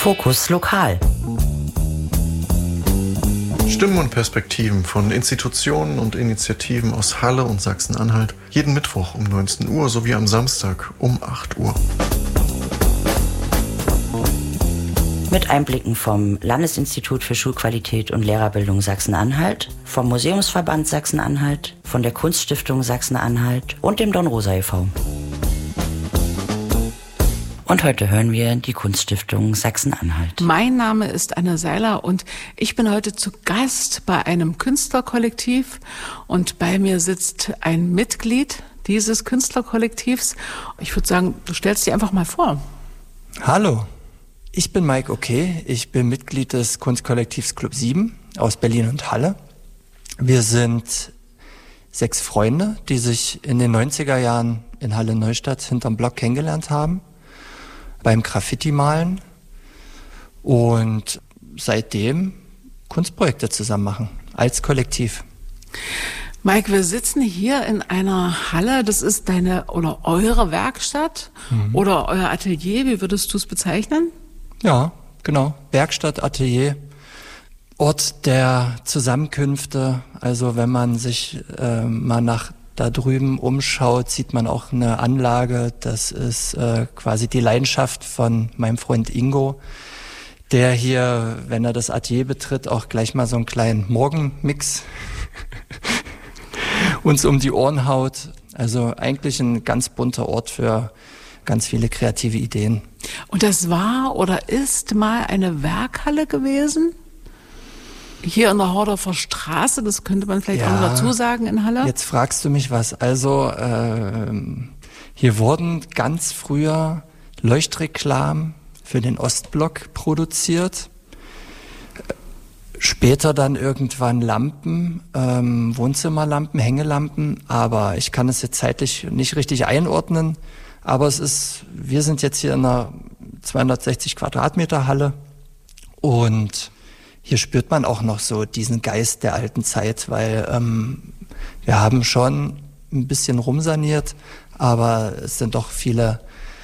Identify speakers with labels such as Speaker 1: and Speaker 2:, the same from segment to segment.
Speaker 1: Fokus Lokal.
Speaker 2: Stimmen und Perspektiven von Institutionen und Initiativen aus Halle und Sachsen-Anhalt. Jeden Mittwoch um 19 Uhr sowie am Samstag um 8 Uhr.
Speaker 1: Mit Einblicken vom Landesinstitut für Schulqualität und Lehrerbildung Sachsen-Anhalt, vom Museumsverband Sachsen-Anhalt, von der Kunststiftung Sachsen-Anhalt und dem Dornrosa e.V. Und heute hören wir die Kunststiftung Sachsen-Anhalt.
Speaker 3: Mein Name ist Anne Seiler und ich bin heute zu Gast bei einem Künstlerkollektiv und bei mir sitzt ein Mitglied dieses Künstlerkollektivs. Ich würde sagen, du stellst dich einfach mal vor.
Speaker 4: Hallo, ich bin Mike Okay, ich bin Mitglied des Kunstkollektivs Club 7 aus Berlin und Halle. Wir sind 6 Freunde, die sich in den 90er Jahren in Halle-Neustadt hinterm Block kennengelernt haben. Beim Graffiti-Malen und seitdem Kunstprojekte zusammen machen, als Kollektiv.
Speaker 3: Mike, wir sitzen hier in einer Halle, das ist deine oder eure Werkstatt oder euer Atelier, wie würdest du es bezeichnen?
Speaker 4: Ja, genau, Werkstatt, Atelier, Ort der Zusammenkünfte, also wenn man sich mal nach da drüben umschaut, sieht man auch eine Anlage, das ist quasi die Leidenschaft von meinem Freund Ingo, der hier, wenn er das Atelier betritt, auch gleich mal so einen kleinen Morgenmix uns um die Ohren haut. Also eigentlich ein ganz bunter Ort für ganz viele kreative Ideen.
Speaker 3: Und das war oder ist mal eine Werkhalle gewesen? Hier in der Hordorfer Straße, das könnte man vielleicht auch noch dazu sagen in Halle.
Speaker 4: Jetzt fragst du mich was. Also hier wurden ganz früher Leuchtreklamen für den Ostblock produziert. Später dann irgendwann Lampen, Wohnzimmerlampen, Hängelampen. Aber ich kann es jetzt zeitlich nicht richtig einordnen. Aber wir sind jetzt hier in einer 260 Quadratmeter Halle und hier spürt man auch noch so diesen Geist der alten Zeit, weil wir haben schon ein bisschen rumsaniert, aber es sind doch viele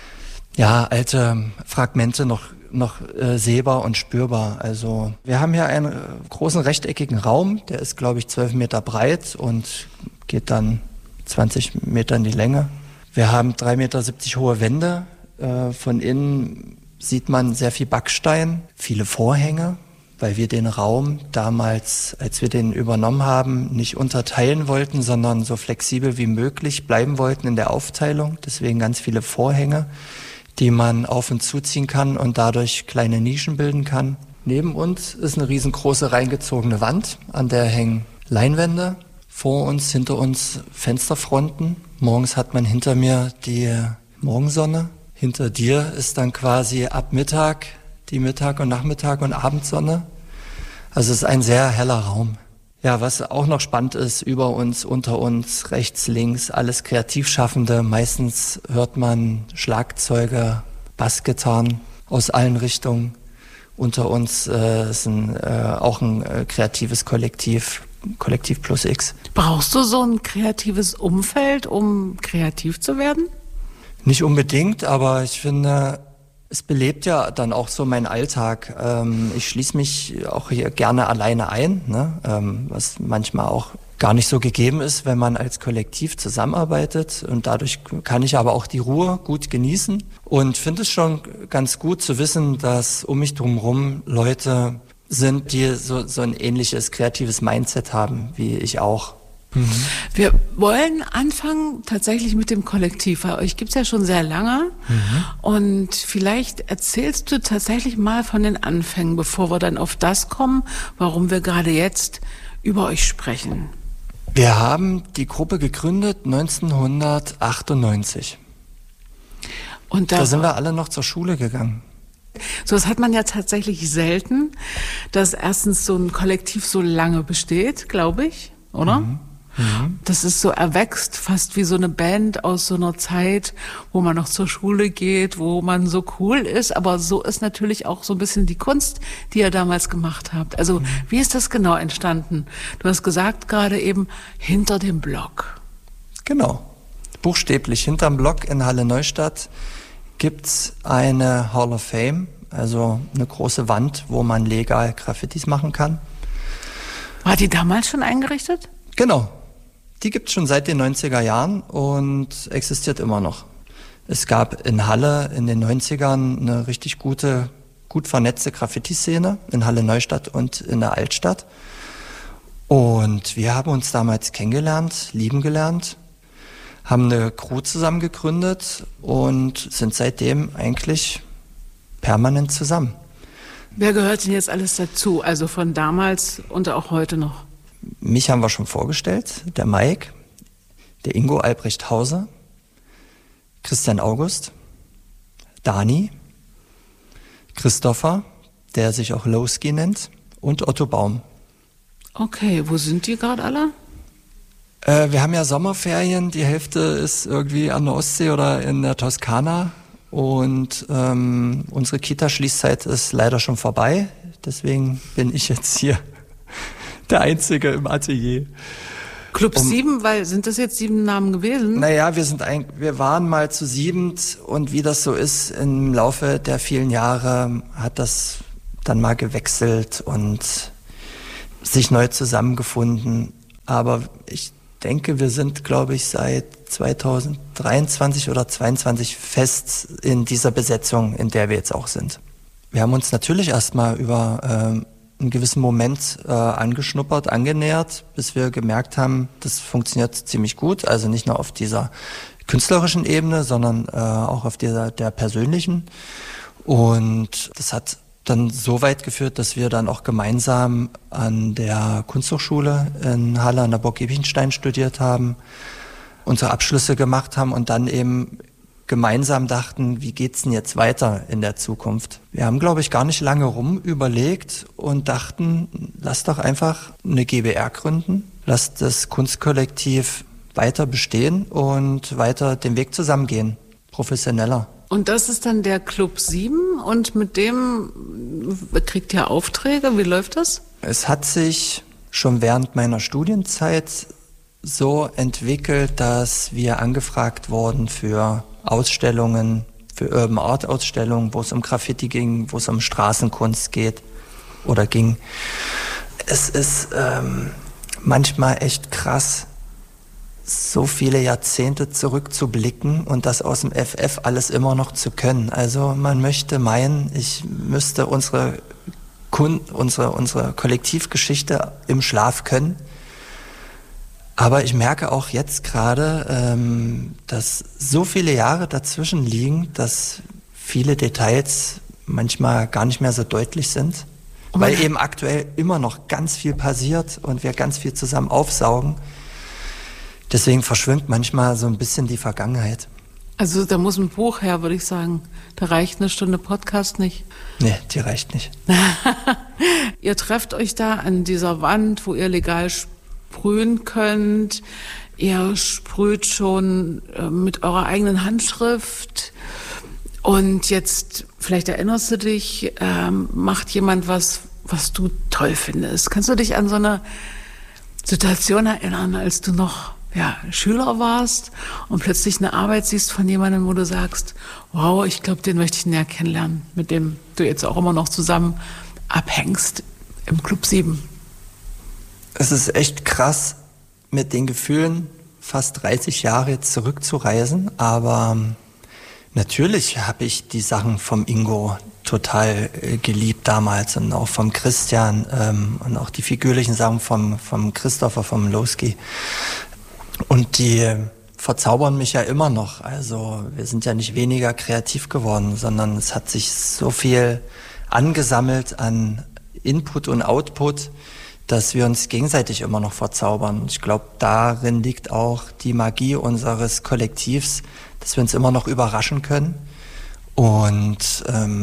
Speaker 4: alte Fragmente noch sehbar und spürbar. Also wir haben hier einen großen rechteckigen Raum, der ist, glaube ich, 12 Meter breit und geht dann 20 Meter in die Länge. Wir haben 3,70 Meter hohe Wände. Von innen sieht man sehr viel Backstein, viele Vorhänge, weil wir den Raum damals, als wir den übernommen haben, nicht unterteilen wollten, sondern so flexibel wie möglich bleiben wollten in der Aufteilung. Deswegen ganz viele Vorhänge, die man auf- und zuziehen kann und dadurch kleine Nischen bilden kann. Neben uns ist eine riesengroße reingezogene Wand, an der hängen Leinwände. Vor uns, hinter uns Fensterfronten. Morgens hat man hinter mir die Morgensonne. Hinter dir ist dann quasi ab Mittag die Mittag- und Nachmittag- und Abendsonne. Also es ist ein sehr heller Raum. Ja, was auch noch spannend ist, über uns, unter uns, rechts, links, alles Kreativschaffende. Meistens hört man Schlagzeuge, Bassgitarren aus allen Richtungen. Unter uns ist auch ein kreatives Kollektiv, Kollektiv Plus X.
Speaker 3: Brauchst du so ein kreatives Umfeld, um kreativ zu werden?
Speaker 4: Nicht unbedingt, aber ich finde, es belebt ja dann auch so meinen Alltag. Ich schließe mich auch hier gerne alleine ein, ne? Was manchmal auch gar nicht so gegeben ist, wenn man als Kollektiv zusammenarbeitet. Und dadurch kann ich aber auch die Ruhe gut genießen und finde es schon ganz gut zu wissen, dass um mich drumherum Leute sind, die so ein ähnliches kreatives Mindset haben, wie ich auch.
Speaker 3: Wir wollen anfangen tatsächlich mit dem Kollektiv, weil euch gibt's ja schon sehr lange und vielleicht erzählst du tatsächlich mal von den Anfängen, bevor wir dann auf das kommen, warum wir gerade jetzt über euch sprechen.
Speaker 4: Wir haben die Gruppe gegründet 1998 und da sind wir alle noch zur Schule gegangen.
Speaker 3: So, das hat man ja tatsächlich selten, dass erstens so ein Kollektiv so lange besteht, glaube ich, oder? Das ist so erwächst, fast wie so eine Band aus so einer Zeit, wo man noch zur Schule geht, wo man so cool ist. Aber so ist natürlich auch so ein bisschen die Kunst, die ihr damals gemacht habt. Also wie ist das genau entstanden? Du hast gesagt gerade eben, hinter dem Block.
Speaker 4: Genau, buchstäblich hinterm Block in Halle-Neustadt gibt's eine Hall of Fame, Also eine große Wand, wo man legal Graffitis machen kann.
Speaker 3: War die damals schon eingerichtet?
Speaker 4: Genau. Die gibt es schon seit den 90er Jahren und existiert immer noch. Es gab in Halle in den 90ern eine richtig gut vernetzte Graffiti-Szene in Halle Neustadt und in der Altstadt. Und wir haben uns damals kennengelernt, lieben gelernt, haben eine Crew zusammen gegründet und sind seitdem eigentlich permanent zusammen.
Speaker 3: Wer gehört denn jetzt alles dazu? Also von damals und auch heute noch?
Speaker 4: Mich haben wir schon vorgestellt, der Mike, der Ingo Albrecht Hauser, Christian August, Dani, Christopher, der sich auch Lowski nennt, und Otto Baum.
Speaker 3: Okay, wo sind die gerade alle?
Speaker 4: Wir haben ja Sommerferien, die Hälfte ist irgendwie an der Ostsee oder in der Toskana und unsere Kita-Schließzeit ist leider schon vorbei, deswegen bin ich jetzt hier der Einzige im Atelier.
Speaker 3: Club 7, weil sind das jetzt 7 Namen gewesen?
Speaker 4: Naja, wir waren mal zu 7 und wie das so ist, im Laufe der vielen Jahre hat das dann mal gewechselt und sich neu zusammengefunden. Aber ich denke, wir sind, glaube ich, seit 2023 oder 2022 fest in dieser Besetzung, in der wir jetzt auch sind. Wir haben uns natürlich erstmal über einen gewissen Moment angeschnuppert, angenähert, bis wir gemerkt haben, das funktioniert ziemlich gut. Also nicht nur auf dieser künstlerischen Ebene, sondern auch auf der persönlichen. Und das hat dann so weit geführt, dass wir dann auch gemeinsam an der Kunsthochschule in Halle an der Burg Giebichenstein studiert haben, unsere Abschlüsse gemacht haben und dann eben gemeinsam dachten, wie geht's denn jetzt weiter in der Zukunft? Wir haben, glaube ich, gar nicht lange überlegt und dachten, lass doch einfach eine GbR gründen, lass das Kunstkollektiv weiter bestehen und weiter den Weg zusammengehen, professioneller.
Speaker 3: Und das ist dann der Club 7 und mit dem kriegt ihr Aufträge? Wie läuft das?
Speaker 4: Es hat sich schon während meiner Studienzeit so entwickelt, dass wir angefragt wurden für Ausstellungen, für Urban Art Ausstellungen, wo es um Graffiti ging, wo es um Straßenkunst geht oder ging. Es ist manchmal echt krass, so viele Jahrzehnte zurückzublicken und das aus dem FF alles immer noch zu können. Also man möchte meinen, ich müsste unsere Kollektivgeschichte im Schlaf können. Aber ich merke auch jetzt gerade, dass so viele Jahre dazwischen liegen, dass viele Details manchmal gar nicht mehr so deutlich sind. Weil eben aktuell immer noch ganz viel passiert und wir ganz viel zusammen aufsaugen. Deswegen verschwimmt manchmal so ein bisschen die Vergangenheit.
Speaker 3: Also da muss ein Buch her, würde ich sagen. Da reicht eine Stunde Podcast nicht.
Speaker 4: Nee, die reicht nicht.
Speaker 3: Ihr trefft euch da an dieser Wand, wo ihr legal sprühen könnt. Ihr sprüht schon mit eurer eigenen Handschrift. Und jetzt, vielleicht erinnerst du dich, macht jemand was du toll findest. Kannst du dich an so eine Situation erinnern, als du noch Schüler warst und plötzlich eine Arbeit siehst von jemandem, wo du sagst, wow, ich glaube, den möchte ich näher kennenlernen, mit dem du jetzt auch immer noch zusammen abhängst im Club 7?
Speaker 4: Es ist echt krass, mit den Gefühlen fast 30 Jahre jetzt zurückzureisen, aber natürlich habe ich die Sachen vom Ingo total geliebt damals und auch vom Christian und auch die figürlichen Sachen vom Christopher, vom Lowski. Und die verzaubern mich ja immer noch. Also wir sind ja nicht weniger kreativ geworden, sondern es hat sich so viel angesammelt an Input und Output, dass wir uns gegenseitig immer noch verzaubern. Ich glaube, darin liegt auch die Magie unseres Kollektivs, dass wir uns immer noch überraschen können und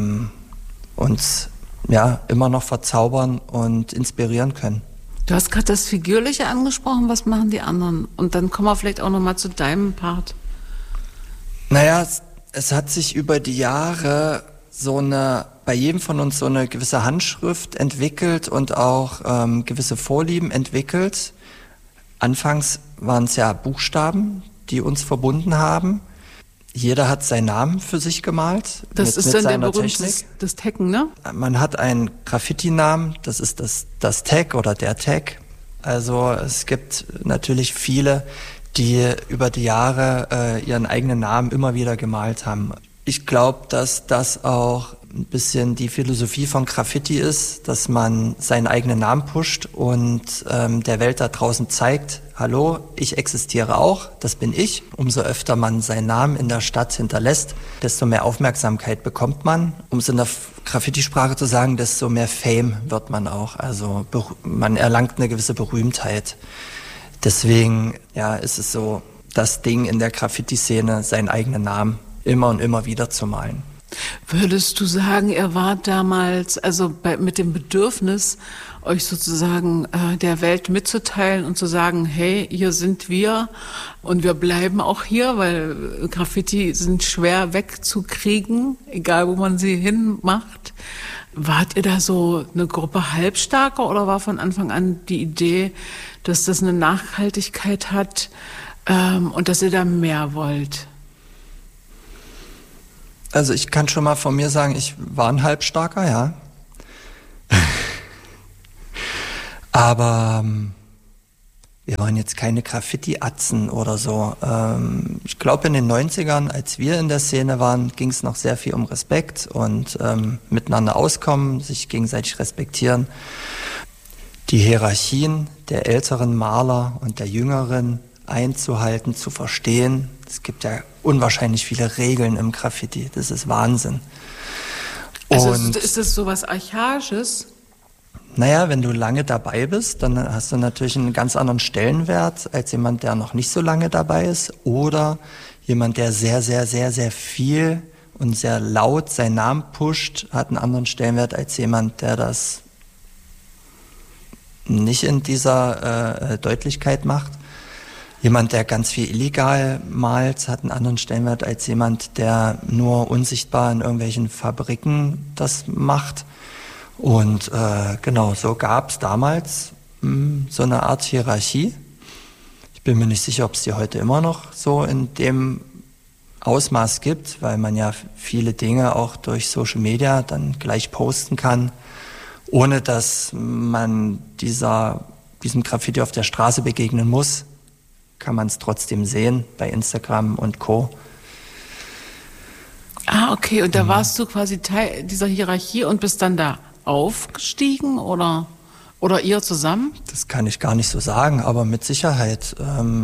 Speaker 4: uns immer noch verzaubern und inspirieren können.
Speaker 3: Du hast gerade das Figürliche angesprochen, was machen die anderen? Und dann kommen wir vielleicht auch nochmal zu deinem Part.
Speaker 4: Naja, es hat sich über die Jahre bei jedem von uns so eine gewisse Handschrift entwickelt und auch gewisse Vorlieben entwickelt. Anfangs waren es ja Buchstaben, die uns verbunden haben. Jeder hat seinen Namen für sich gemalt.
Speaker 3: Das ist dann der berühmte das Taggen, ne?
Speaker 4: Man hat einen Graffiti-Namen, das ist das Tag oder der Tag. Also es gibt natürlich viele, die über die Jahre ihren eigenen Namen immer wieder gemalt haben. Ich glaube, dass das auch ein bisschen die Philosophie von Graffiti ist, dass man seinen eigenen Namen pusht und der Welt da draußen zeigt, hallo, ich existiere auch, das bin ich. Umso öfter man seinen Namen in der Stadt hinterlässt, desto mehr Aufmerksamkeit bekommt man. Um es in der Graffiti-Sprache zu sagen, desto mehr Fame wird man auch. Also man erlangt eine gewisse Berühmtheit. Deswegen ist es so das Ding in der Graffiti-Szene, seinen eigenen Namen immer und immer wieder zu malen.
Speaker 3: Würdest du sagen, er war damals mit dem Bedürfnis, euch sozusagen der Welt mitzuteilen und zu sagen, hey, hier sind wir und wir bleiben auch hier, weil Graffiti sind schwer wegzukriegen, egal wo man sie hinmacht. Wart ihr da so eine Gruppe Halbstarker oder war von Anfang an die Idee, dass das eine Nachhaltigkeit hat und dass ihr da mehr wollt?
Speaker 4: Also ich kann schon mal von mir sagen, ich war ein Halbstarker, ja. Aber wir waren jetzt keine Graffiti-Atzen oder so. Ich glaube in den 90ern, als wir in der Szene waren, ging es noch sehr viel um Respekt und miteinander auskommen, sich gegenseitig respektieren. Die Hierarchien der älteren Maler und der jüngeren einzuhalten, zu verstehen. Es gibt ja unwahrscheinlich viele Regeln im Graffiti. Das ist Wahnsinn.
Speaker 3: Also ist das so was Archaisches?
Speaker 4: Naja, wenn du lange dabei bist, dann hast du natürlich einen ganz anderen Stellenwert als jemand, der noch nicht so lange dabei ist. Oder jemand, der sehr, sehr, sehr, sehr viel und sehr laut seinen Namen pusht, hat einen anderen Stellenwert als jemand, der das nicht in dieser Deutlichkeit macht. Jemand, der ganz viel illegal malt, hat einen anderen Stellenwert als jemand, der nur unsichtbar in irgendwelchen Fabriken das macht. Und genau, so gab es damals so eine Art Hierarchie. Ich bin mir nicht sicher, ob es die heute immer noch so in dem Ausmaß gibt, weil man ja viele Dinge auch durch Social Media dann gleich posten kann, ohne dass man diesem Graffiti auf der Straße begegnen muss. Kann man es trotzdem sehen bei Instagram und Co.
Speaker 3: Ah, okay. Und da warst du quasi Teil dieser Hierarchie und bist dann da aufgestiegen oder ihr zusammen?
Speaker 4: Das kann ich gar nicht so sagen, aber mit Sicherheit.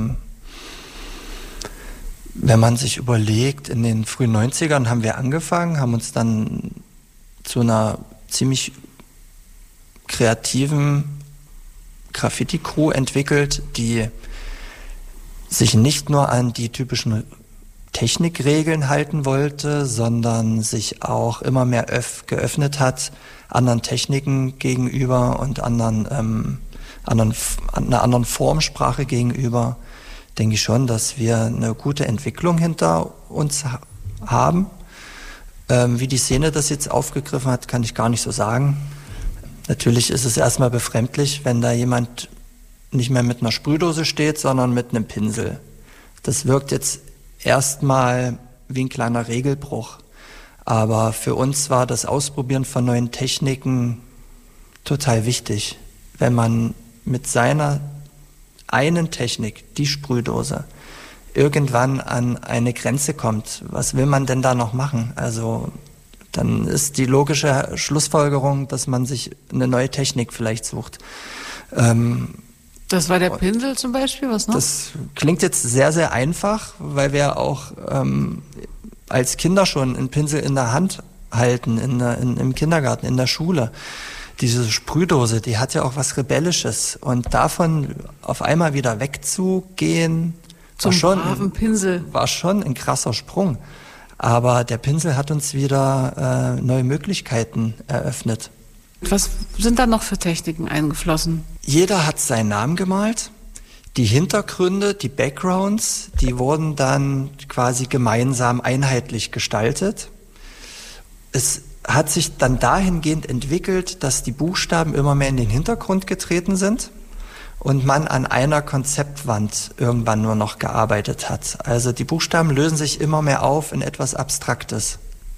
Speaker 4: Wenn man sich überlegt, in den frühen 90ern haben wir angefangen, haben uns dann zu einer ziemlich kreativen Graffiti-Crew entwickelt, die sich nicht nur an die typischen Technikregeln halten wollte, sondern sich auch immer mehr geöffnet hat anderen Techniken gegenüber und einer anderen Formsprache gegenüber. Denke ich schon, dass wir eine gute Entwicklung hinter uns haben. Wie die Szene das jetzt aufgegriffen hat, kann ich gar nicht so sagen. Natürlich ist es erstmal befremdlich, wenn da jemand nicht mehr mit einer Sprühdose steht, sondern mit einem Pinsel. Das wirkt jetzt erstmal wie ein kleiner Regelbruch. Aber für uns war das Ausprobieren von neuen Techniken total wichtig. Wenn man mit seiner einen Technik, die Sprühdose, irgendwann an eine Grenze kommt, was will man denn da noch machen? Also dann ist die logische Schlussfolgerung, dass man sich eine neue Technik vielleicht sucht.
Speaker 3: Das war der Pinsel zum Beispiel, was noch?
Speaker 4: Das klingt jetzt sehr, sehr einfach, weil wir auch als Kinder schon einen Pinsel in der Hand halten, im Kindergarten, in der Schule. Diese Sprühdose, die hat ja auch was Rebellisches. Und davon auf einmal wieder wegzugehen,
Speaker 3: zum braven Pinsel,
Speaker 4: war schon ein krasser Sprung. Aber der Pinsel hat uns wieder neue Möglichkeiten eröffnet.
Speaker 3: Was sind da noch für Techniken eingeflossen?
Speaker 4: Jeder hat seinen Namen gemalt. Die Hintergründe, die Backgrounds, die wurden dann quasi gemeinsam einheitlich gestaltet. Es hat sich dann dahingehend entwickelt, dass die Buchstaben immer mehr in den Hintergrund getreten sind und man an einer Konzeptwand irgendwann nur noch gearbeitet hat. Also die Buchstaben lösen sich immer mehr auf in etwas Abstraktes.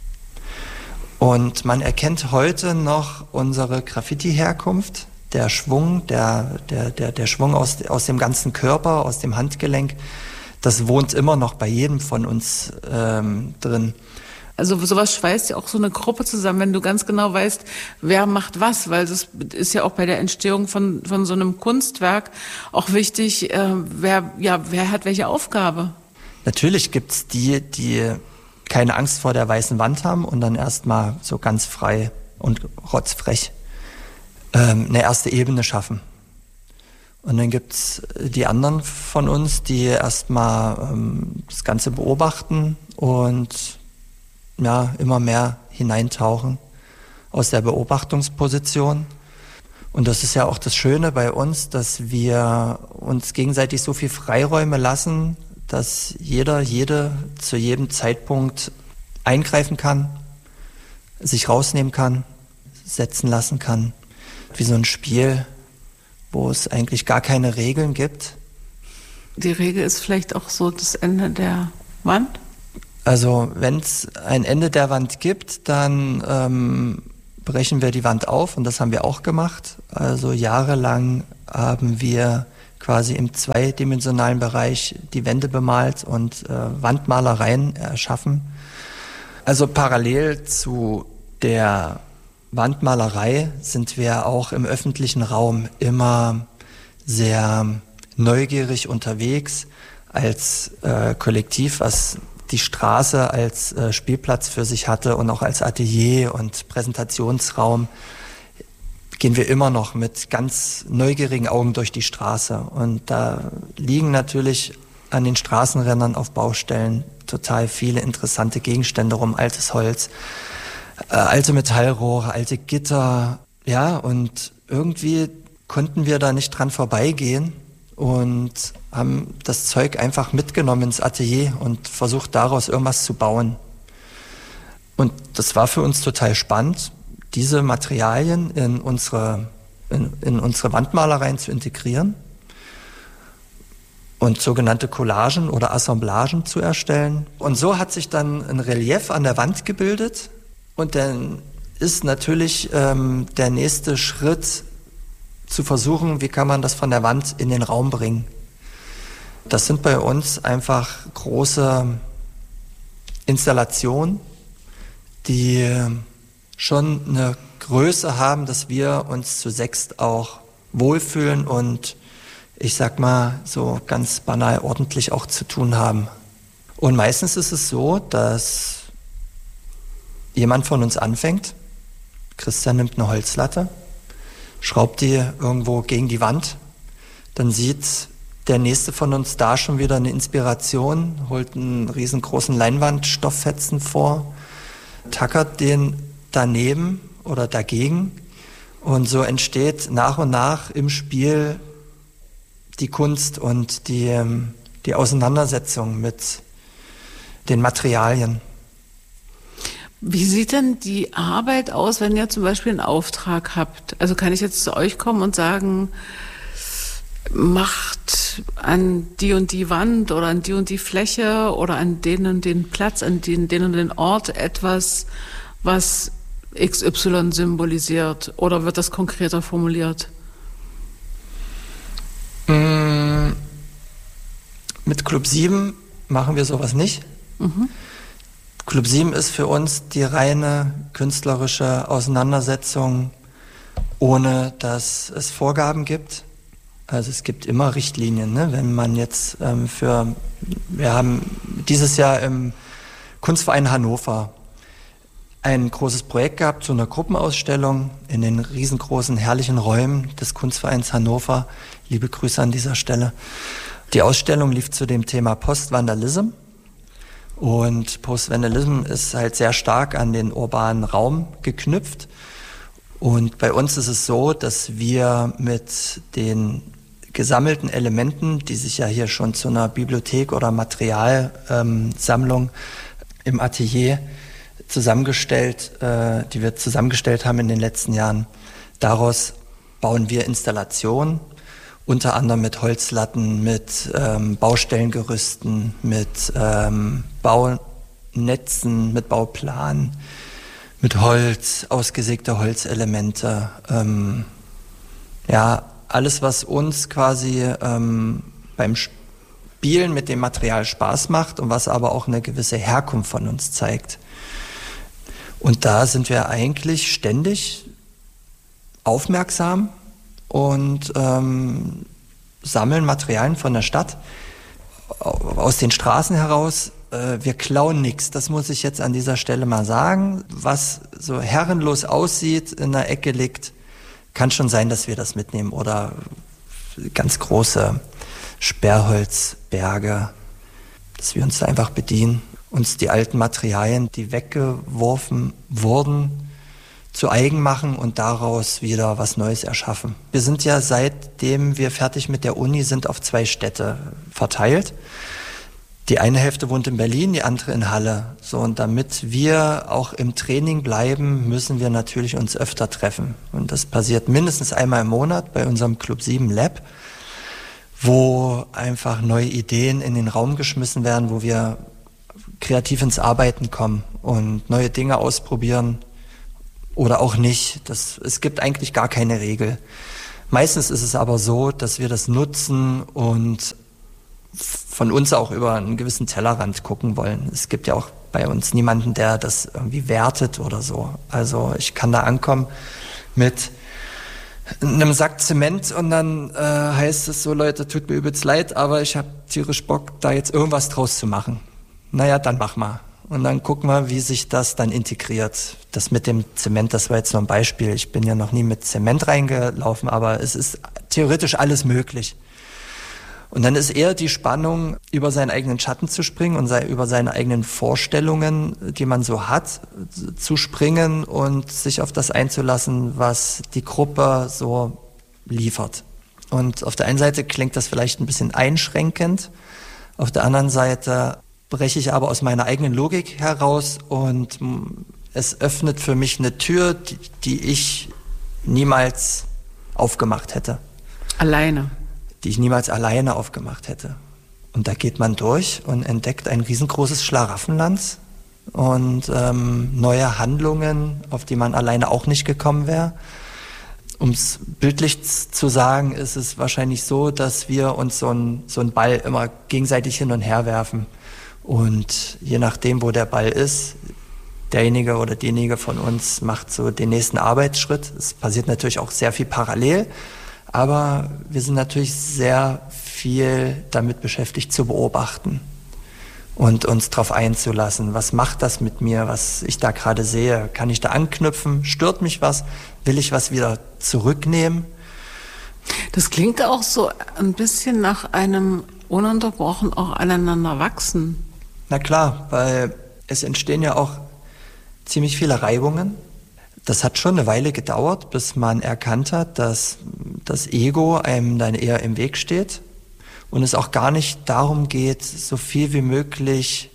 Speaker 4: Und man erkennt heute noch unsere Graffiti-Herkunft, der Schwung, der Schwung aus dem ganzen Körper, aus dem Handgelenk, das wohnt immer noch bei jedem von uns drin.
Speaker 3: Also sowas schweißt ja auch so eine Gruppe zusammen, wenn du ganz genau weißt, wer macht was, weil das ist ja auch bei der Entstehung von so einem Kunstwerk auch wichtig, wer hat welche Aufgabe.
Speaker 4: Natürlich gibt's die keine Angst vor der weißen Wand haben und dann erstmal so ganz frei und rotzfrech eine erste Ebene schaffen. Und dann gibt's die anderen von uns, die erstmal das Ganze beobachten und ja, immer mehr hineintauchen aus der Beobachtungsposition. Und das ist ja auch das Schöne bei uns, dass wir uns gegenseitig so viel Freiräume lassen, dass jede zu jedem Zeitpunkt eingreifen kann, sich rausnehmen kann, setzen lassen kann. Wie so ein Spiel, wo es eigentlich gar keine Regeln gibt.
Speaker 3: Die Regel ist vielleicht auch so das Ende der Wand?
Speaker 4: Also wenn es ein Ende der Wand gibt, dann brechen wir die Wand auf und das haben wir auch gemacht. Also jahrelang haben wir quasi im zweidimensionalen Bereich die Wände bemalt und Wandmalereien erschaffen. Also parallel zu der Wandmalerei sind wir auch im öffentlichen Raum immer sehr neugierig unterwegs als Kollektiv, was die Straße als Spielplatz für sich hatte und auch als Atelier und Präsentationsraum, gehen wir immer noch mit ganz neugierigen Augen durch die Straße. Und da liegen natürlich an den Straßenrändern auf Baustellen total viele interessante Gegenstände rum, altes Holz, alte Metallrohre, alte Gitter. Ja, und irgendwie konnten wir da nicht dran vorbeigehen und haben das Zeug einfach mitgenommen ins Atelier und versucht daraus irgendwas zu bauen. Und das war für uns total spannend, diese Materialien in unsere Wandmalereien zu integrieren und sogenannte Collagen oder Assemblagen zu erstellen. Und so hat sich dann ein Relief an der Wand gebildet und dann ist natürlich der nächste Schritt zu versuchen, wie kann man das von der Wand in den Raum bringen. Das sind bei uns einfach große Installationen, die schon eine Größe haben, dass wir uns zu sechst auch wohlfühlen und ich sag mal so ganz banal ordentlich auch zu tun haben. Und meistens ist es so, dass jemand von uns anfängt, Christian nimmt eine Holzlatte, schraubt die irgendwo gegen die Wand, dann sieht der nächste von uns da schon wieder eine Inspiration, holt einen riesengroßen Leinwandstofffetzen vor, tackert den daneben oder dagegen und so entsteht nach und nach im Spiel die Kunst und die Auseinandersetzung mit den Materialien.
Speaker 3: Wie sieht denn die Arbeit aus, wenn ihr zum Beispiel einen Auftrag habt? Also kann ich jetzt zu euch kommen und sagen, macht an die und die Wand oder an die und die Fläche oder an den und den Platz, an den und den Ort etwas, was XY symbolisiert? Oder wird das konkreter formuliert?
Speaker 4: Mit Club 7 machen wir sowas nicht. Mhm. Club 7 ist für uns die reine künstlerische Auseinandersetzung, ohne dass es Vorgaben gibt. Also es gibt immer Richtlinien, ne? Wenn man jetzt wir haben dieses Jahr im Kunstverein Hannover ein großes Projekt gehabt zu einer Gruppenausstellung in den riesengroßen, herrlichen Räumen des Kunstvereins Hannover. Liebe Grüße an dieser Stelle. Die Ausstellung lief zu dem Thema Post-Vandalism. Und Post-Vandalism ist halt sehr stark an den urbanen Raum geknüpft. Und bei uns ist es so, dass wir mit den gesammelten Elementen, die sich ja hier schon zu einer Bibliothek oder Materialsammlung im Atelier die wir zusammengestellt haben in den letzten Jahren, daraus bauen wir Installationen unter anderem mit Holzlatten, mit Baustellengerüsten, mit Baunetzen, mit Bauplanen, mit Holz, ausgesägte Holzelemente. Alles, was uns quasi beim Spielen mit dem Material Spaß macht und was aber auch eine gewisse Herkunft von uns zeigt. Und da sind wir eigentlich ständig aufmerksam und sammeln Materialien von der Stadt aus den Straßen heraus. Wir klauen nichts, das muss ich jetzt an dieser Stelle mal sagen. Was so herrenlos aussieht, in der Ecke liegt, kann schon sein, dass wir das mitnehmen. Oder ganz große Sperrholzberge, dass wir uns da einfach bedienen, uns die alten Materialien, die weggeworfen wurden, zu eigen machen und daraus wieder was Neues erschaffen. Wir sind ja, seitdem wir fertig mit der Uni sind, auf 2 Städte verteilt. Die eine Hälfte wohnt in Berlin, die andere in Halle. So, und damit wir auch im Training bleiben, müssen wir natürlich uns öfter treffen. Und das passiert mindestens einmal im Monat bei unserem Club 7 Lab, wo einfach neue Ideen in den Raum geschmissen werden, wo wir kreativ ins Arbeiten kommen und neue Dinge ausprobieren. Oder auch nicht. Es gibt eigentlich gar keine Regel. Meistens ist es aber so, dass wir das nutzen und von uns auch über einen gewissen Tellerrand gucken wollen. Es gibt ja auch bei uns niemanden, der das irgendwie wertet oder so. Also ich kann da ankommen mit einem Sack Zement und dann heißt es so, Leute, tut mir übelst leid, aber ich habe tierisch Bock, da jetzt irgendwas draus zu machen. Naja, dann mach mal. Und dann gucken wir, wie sich das dann integriert. Das mit dem Zement, das war jetzt nur ein Beispiel. Ich bin ja noch nie mit Zement reingelaufen, aber es ist theoretisch alles möglich. Und dann ist eher die Spannung, über seinen eigenen Schatten zu springen und über seine eigenen Vorstellungen, die man so hat, zu springen und sich auf das einzulassen, was die Gruppe so liefert. Und auf der einen Seite klingt das vielleicht ein bisschen einschränkend, auf der anderen Seite breche ich aber aus meiner eigenen Logik heraus und es öffnet für mich eine Tür, die ich niemals aufgemacht hätte.
Speaker 3: Alleine?
Speaker 4: Die ich niemals alleine aufgemacht hätte. Und da geht man durch und entdeckt ein riesengroßes Schlaraffenland und neue Handlungen, auf die man alleine auch nicht gekommen wäre. Um es bildlich zu sagen, ist es wahrscheinlich so, dass wir uns so einen Ball immer gegenseitig hin und her werfen. Und je nachdem, wo der Ball ist, derjenige oder diejenige von uns macht so den nächsten Arbeitsschritt. Es passiert natürlich auch sehr viel parallel, aber wir sind natürlich sehr viel damit beschäftigt zu beobachten und uns darauf einzulassen. Was macht das mit mir, was ich da gerade sehe? Kann ich da anknüpfen? Stört mich was? Will ich was wieder zurücknehmen?
Speaker 3: Das klingt auch so ein bisschen nach einem ununterbrochen auch aneinander wachsen.
Speaker 4: Na klar, weil es entstehen ja auch ziemlich viele Reibungen. Das hat schon eine Weile gedauert, bis man erkannt hat, dass das Ego einem dann eher im Weg steht und es auch gar nicht darum geht, so viel wie möglich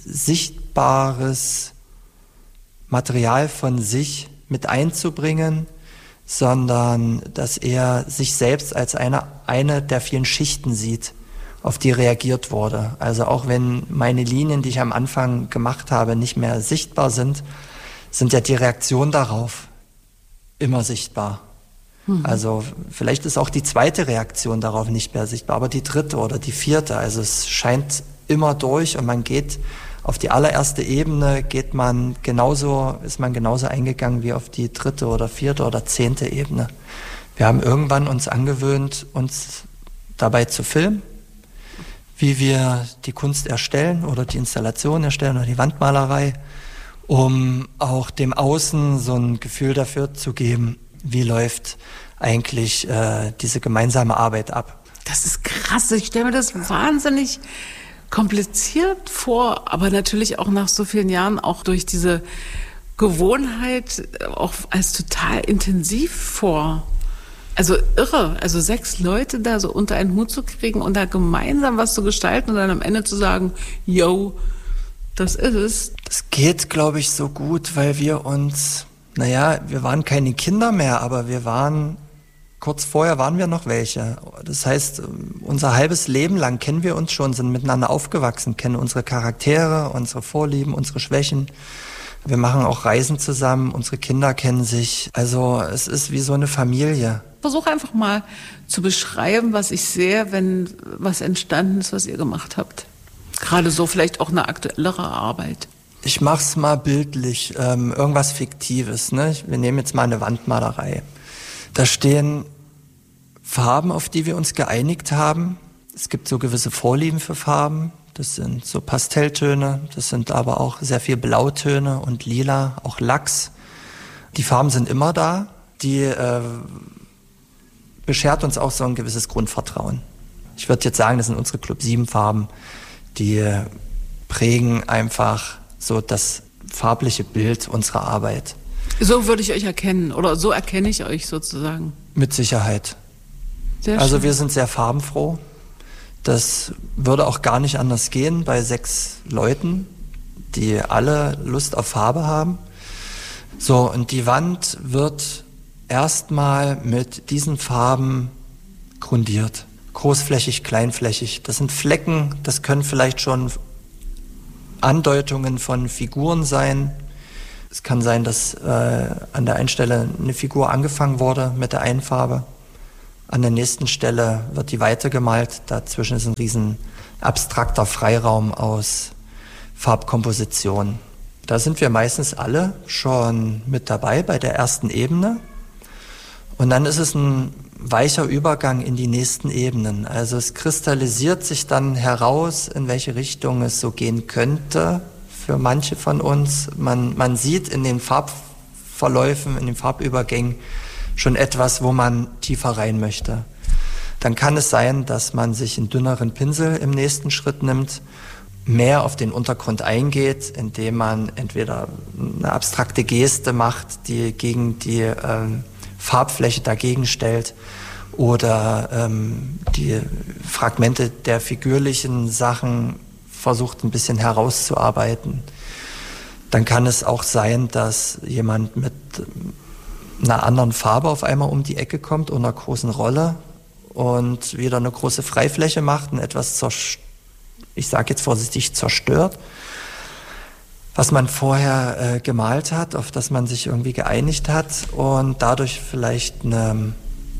Speaker 4: sichtbares Material von sich mit einzubringen, sondern dass er sich selbst als eine der vielen Schichten sieht, auf die reagiert wurde. Also auch wenn meine Linien, die ich am Anfang gemacht habe, nicht mehr sichtbar sind ja die Reaktionen darauf immer sichtbar. Also vielleicht ist auch die zweite Reaktion darauf nicht mehr sichtbar, aber die dritte oder die vierte. Also es scheint immer durch und man geht auf die allererste Ebene, ist man genauso eingegangen wie auf die dritte oder vierte oder 10. Ebene. Wir haben irgendwann uns angewöhnt, uns dabei zu filmen, wie wir die Kunst erstellen oder die Installation erstellen oder die Wandmalerei, um auch dem Außen so ein Gefühl dafür zu geben, wie läuft eigentlich diese gemeinsame Arbeit ab.
Speaker 3: Das ist krass. Ich stelle mir das wahnsinnig kompliziert vor, aber natürlich auch nach so vielen Jahren auch durch diese Gewohnheit auch als total intensiv vor. Also irre, also 6 Leute da so unter einen Hut zu kriegen und da gemeinsam was zu gestalten und dann am Ende zu sagen, yo, das ist es.
Speaker 4: Das geht, glaube ich, so gut, weil wir waren keine Kinder mehr, aber wir waren kurz vorher waren wir noch welche. Das heißt, unser halbes Leben lang kennen wir uns schon, sind miteinander aufgewachsen, kennen unsere Charaktere, unsere Vorlieben, unsere Schwächen. Wir machen auch Reisen zusammen, unsere Kinder kennen sich. Also es ist wie so eine Familie.
Speaker 3: Versuche einfach mal zu beschreiben, was ich sehe, wenn was entstanden ist, was ihr gemacht habt. Gerade so vielleicht auch eine aktuellere Arbeit.
Speaker 4: Ich mach's mal bildlich, irgendwas Fiktives. Ne? Wir nehmen jetzt mal eine Wandmalerei. Da stehen Farben, auf die wir uns geeinigt haben. Es gibt so gewisse Vorlieben für Farben. Das sind so Pastelltöne, das sind aber auch sehr viel Blautöne und Lila, auch Lachs. Die Farben sind immer da. Die beschert uns auch so ein gewisses Grundvertrauen. Ich würde jetzt sagen, das sind unsere Club 7 Farben. Die prägen einfach so das farbliche Bild unserer Arbeit.
Speaker 3: So würde ich euch erkennen oder so erkenne ich euch sozusagen.
Speaker 4: Mit Sicherheit.
Speaker 3: Sehr
Speaker 4: also
Speaker 3: schön.
Speaker 4: Wir sind sehr farbenfroh. Das würde auch gar nicht anders gehen bei 6 Leuten, die alle Lust auf Farbe haben. So, und die Wand wird erstmal mit diesen Farben grundiert. Großflächig, kleinflächig. Das sind Flecken, das können vielleicht schon Andeutungen von Figuren sein. Es kann sein, dass an der einen Stelle eine Figur angefangen wurde mit der einen Farbe. An der nächsten Stelle wird die weitergemalt. Dazwischen ist ein riesen abstrakter Freiraum aus Farbkomposition. Da sind wir meistens alle schon mit dabei bei der ersten Ebene. Und dann ist es ein weicher Übergang in die nächsten Ebenen. Also es kristallisiert sich dann heraus, in welche Richtung es so gehen könnte für manche von uns. Man sieht in den Farbverläufen, in den Farbübergängen schon etwas, wo man tiefer rein möchte. Dann kann es sein, dass man sich einen dünneren Pinsel im nächsten Schritt nimmt, mehr auf den Untergrund eingeht, indem man entweder eine abstrakte Geste macht, die gegen die Farbfläche dagegen stellt, oder die Fragmente der figürlichen Sachen versucht ein bisschen herauszuarbeiten. Dann kann es auch sein, dass jemand mit einer anderen Farbe auf einmal um die Ecke kommt und einer großen Rolle und wieder eine große Freifläche macht und etwas, ich sage jetzt vorsichtig, zerstört, was man vorher gemalt hat, auf das man sich irgendwie geeinigt hat und dadurch vielleicht eine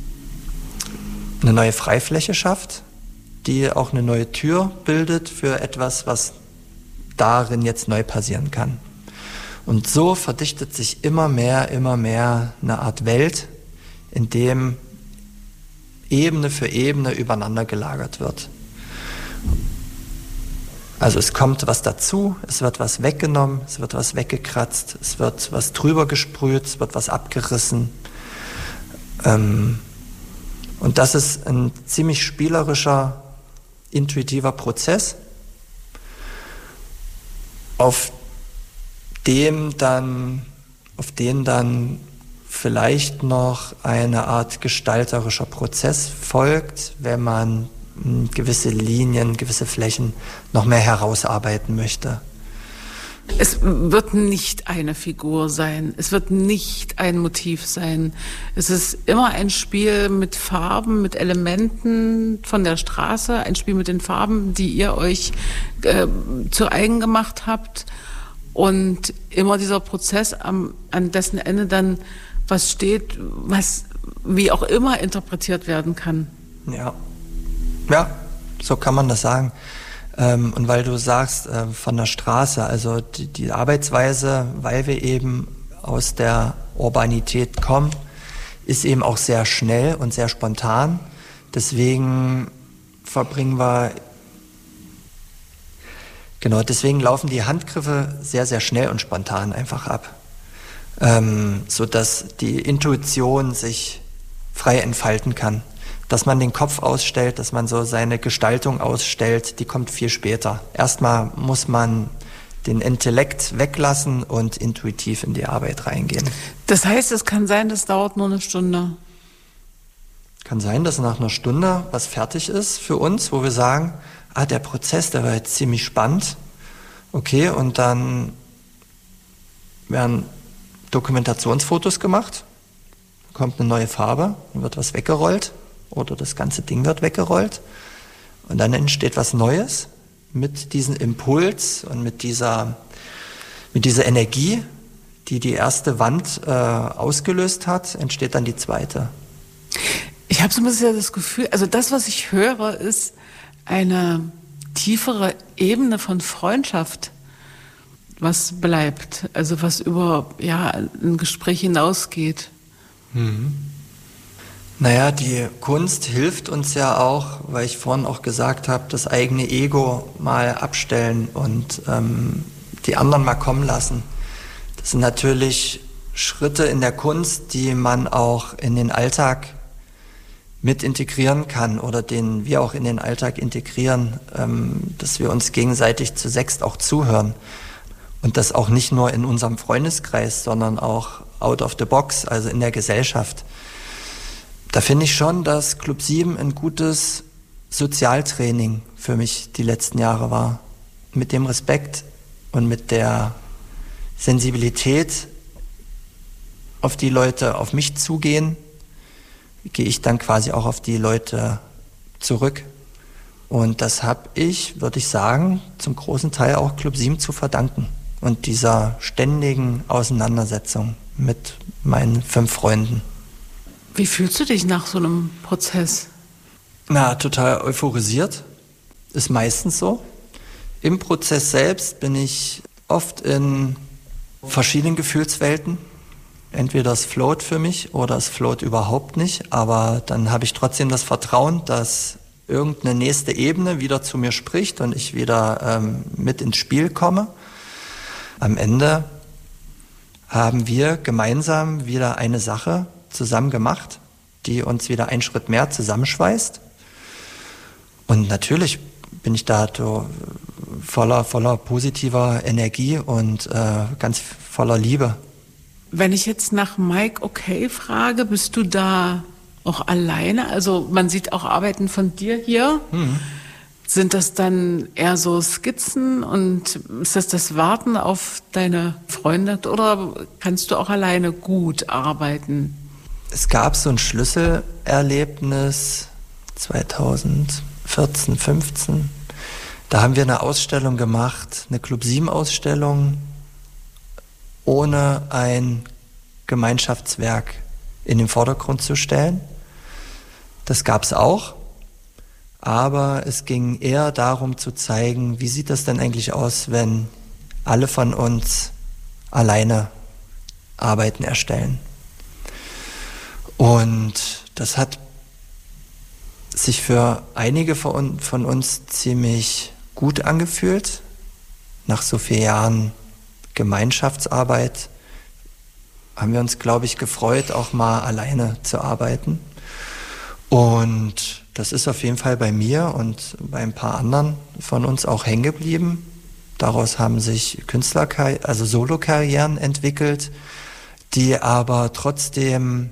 Speaker 4: neue Freifläche schafft, die auch eine neue Tür bildet für etwas, was darin jetzt neu passieren kann. Und so verdichtet sich immer mehr eine Art Welt, in dem Ebene für Ebene übereinander gelagert wird. Also es kommt was dazu, es wird was weggenommen, es wird was weggekratzt, es wird was drüber gesprüht, es wird was abgerissen. Und das ist ein ziemlich spielerischer, intuitiver Prozess, auf den dann vielleicht noch eine Art gestalterischer Prozess folgt, wenn man gewisse Linien, gewisse Flächen noch mehr herausarbeiten möchte.
Speaker 3: Es wird nicht eine Figur sein, es wird nicht ein Motiv sein. Es ist immer ein Spiel mit Farben, mit Elementen von der Straße, ein Spiel mit den Farben, die ihr euch zu eigen gemacht habt. Und immer dieser Prozess, an dessen Ende dann was steht, was wie auch immer interpretiert werden kann.
Speaker 4: Ja, so kann man das sagen. Und weil du sagst, von der Straße, also die Arbeitsweise, weil wir eben aus der Urbanität kommen, ist eben auch sehr schnell und sehr spontan. Deswegen deswegen laufen die Handgriffe sehr, sehr schnell und spontan einfach ab. Sodass die Intuition sich frei entfalten kann. Dass man den Kopf ausstellt, dass man so seine Gestaltung ausstellt, die kommt viel später. Erstmal muss man den Intellekt weglassen und intuitiv in die Arbeit reingehen.
Speaker 3: Das heißt, es kann sein, das dauert nur eine Stunde.
Speaker 4: Kann sein, dass nach einer Stunde was fertig ist für uns, wo wir sagen, der Prozess, der war jetzt ziemlich spannend. Okay, und dann werden Dokumentationsfotos gemacht. kommt eine neue Farbe, dann wird was weggerollt oder das ganze Ding wird weggerollt und dann entsteht was Neues mit diesem Impuls und mit dieser Energie, die die erste Wand ausgelöst hat, entsteht dann die zweite.
Speaker 3: Ich habe so ein bisschen das Gefühl, also das, was ich höre, ist eine tiefere Ebene von Freundschaft, was bleibt, also was über ein Gespräch hinausgeht.
Speaker 4: Naja, die Kunst hilft uns ja auch, weil ich vorhin auch gesagt habe, das eigene Ego mal abstellen und die anderen mal kommen lassen. Das sind natürlich Schritte in der Kunst, die man auch in den Alltag mit integrieren kann oder den wir auch in den Alltag integrieren, dass wir uns gegenseitig zu sechst auch zuhören. Und das auch nicht nur in unserem Freundeskreis, sondern auch out of the box, also in der Gesellschaft. Da finde ich schon, dass Club 7 ein gutes Sozialtraining für mich die letzten Jahre war. Mit dem Respekt und mit der Sensibilität, auf die Leute auf mich zugehen, gehe ich dann quasi auch auf die Leute zurück. Und das habe ich, würde ich sagen, zum großen Teil auch Club 7 zu verdanken. Und dieser ständigen Auseinandersetzung mit meinen 5 Freunden.
Speaker 3: Wie fühlst du dich nach so einem Prozess?
Speaker 4: Na, total euphorisiert. Ist meistens so. Im Prozess selbst bin ich oft in verschiedenen Gefühlswelten. Entweder es float für mich oder es float überhaupt nicht. Aber dann habe ich trotzdem das Vertrauen, dass irgendeine nächste Ebene wieder zu mir spricht und ich wieder mit ins Spiel komme. Am Ende haben wir gemeinsam wieder eine Sache zusammen gemacht, die uns wieder einen Schritt mehr zusammenschweißt. Und natürlich bin ich da voller positiver Energie und ganz voller Liebe.
Speaker 3: Wenn ich jetzt nach Mike Okay frage, bist du da auch alleine? Also man sieht auch Arbeiten von dir hier. Sind das dann eher so Skizzen und ist das Warten auf deine Freunde oder kannst du auch alleine gut arbeiten?
Speaker 4: Es gab so ein Schlüsselerlebnis 2014, 15. Da haben wir eine Ausstellung gemacht, eine Club 7 Ausstellung, ohne ein Gemeinschaftswerk in den Vordergrund zu stellen. Das gab es auch. Aber es ging eher darum zu zeigen, wie sieht das denn eigentlich aus, wenn alle von uns alleine Arbeiten erstellen. Und das hat sich für einige von uns ziemlich gut angefühlt. Nach so vielen Jahren Gemeinschaftsarbeit haben wir uns, glaube ich, gefreut, auch mal alleine zu arbeiten. Und das ist auf jeden Fall bei mir und bei ein paar anderen von uns auch hängen geblieben. Daraus haben sich also Solo-Karrieren entwickelt, die aber trotzdem